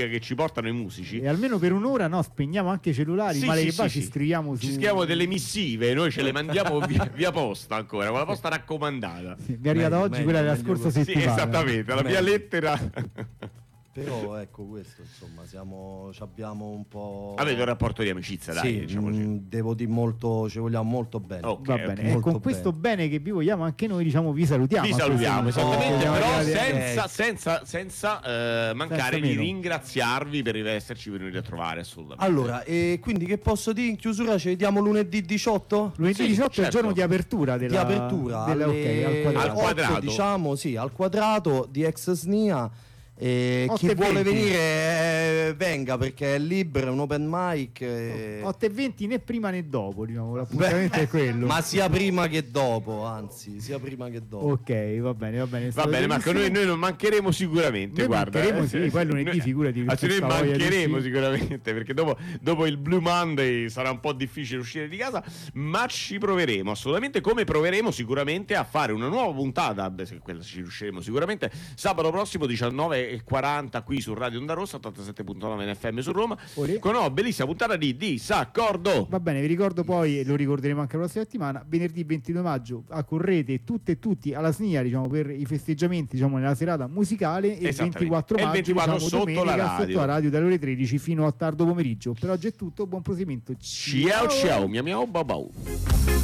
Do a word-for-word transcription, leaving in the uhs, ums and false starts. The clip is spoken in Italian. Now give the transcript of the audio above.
che ci portano i musici. E almeno per un'ora no, spegniamo anche i cellulari, sì, male sì, che va sì, ci sì. scriviamo su... Ci scriviamo delle missive, noi ce le mandiamo via, via posta ancora, con la posta raccomandata. Sì, mi è arrivata Meglio, oggi meglio, quella della meglio scorsa così. Sì, settimana. esattamente, la mia Meglio. lettera. Però ecco questo, insomma, siamo ci abbiamo un po'. Avete un rapporto di amicizia, dai, sì, diciamoci. mh, devo dire molto, ci vogliamo molto bene. Ok, Va ok. bene, e Molto con questo bene che vi vogliamo anche noi, diciamo, vi salutiamo. Vi a questo salutiamo, punto. esattamente, Oh, però arrivati- senza, senza, senza eh, mancare Senza di meno. ringraziarvi per esserci venuti a trovare, assolutamente. Allora, e quindi che posso dire in chiusura? Ci vediamo lunedì diciotto? Lunedì Sì, diciotto è il certo. giorno di apertura della, Di apertura della, alle- ok, al quadrato. Al quadrato. otto, diciamo, sì, al quadrato di ex S N I A. E otto chi e vuole venti. venire eh, venga, perché è libero, è un open mic. eh. otto e venti né prima né dopo, diciamo, l'appuntamento Beh, è quello. ma sia prima che dopo, anzi, sia prima che dopo. Ok, va bene, va bene. è Va stato bene, Marco, noi, benissimo. noi non mancheremo sicuramente. Noi guarda, mancheremo, eh, sì, poi lunedì noi- figurati che anzi, noi questa voglia di mancheremo uscire. sicuramente, perché dopo, dopo il Blue Monday sarà un po' difficile uscire di casa, ma ci proveremo assolutamente, come proveremo sicuramente a fare una nuova puntata, beh, se quella ci riusciremo sicuramente, sabato prossimo diciannove e quaranta qui su Radio Onda Rossa, ottantasette virgola nove in F M su Roma, Olè. con una bellissima puntata di Disaccordo. Va bene, vi ricordo poi, e lo ricorderemo anche la prossima settimana, venerdì ventidue maggio accorrete tutte e tutti alla S N I A, diciamo, per i festeggiamenti, diciamo, nella serata musicale, e il Esattamente. ventiquattro E il maggio, ventiquattro diciamo, sotto domenica, la radio. sotto la radio dalle ore tredici fino a tardo pomeriggio. Per oggi è tutto, buon proseguimento. Ciao ciao, miau miau, bau bau.